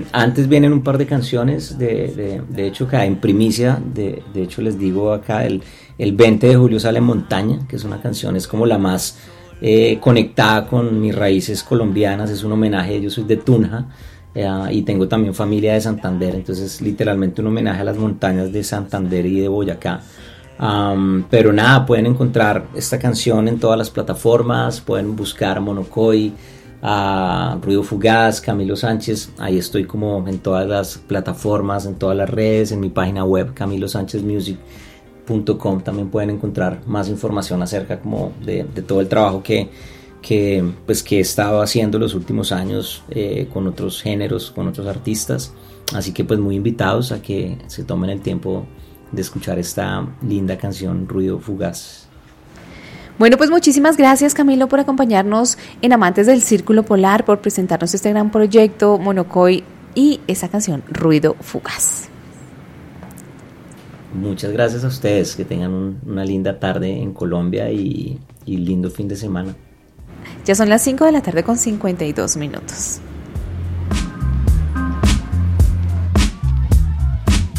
Antes vienen un par de canciones, de hecho acá en primicia, de hecho les digo acá, el 20 de julio sale Montaña, que es una canción, es como la más conectada con mis raíces colombianas, es un homenaje, yo soy de Tunja, y tengo también familia de Santander, entonces literalmente un homenaje a las montañas de Santander y de Boyacá. Pero nada, pueden encontrar esta canción en todas las plataformas, pueden buscar Monocoy, Ruido Fugaz, Camilo Sánchez, ahí estoy como en todas las plataformas, en todas las redes, en mi página web camilosanchezmusic.com también pueden encontrar más información acerca como de todo el trabajo que he estado haciendo los últimos años con otros géneros, con otros artistas, así que pues muy invitados a que se tomen el tiempo de escuchar esta linda canción Ruido Fugaz. Bueno, pues muchísimas gracias, Camilo, por acompañarnos en Amantes del Círculo Polar, por presentarnos este gran proyecto Monocoy y esa canción Ruido Fugaz. Muchas gracias a ustedes, que tengan una linda tarde en Colombia y lindo fin de semana. Ya son las 5 de la tarde con 52 minutos.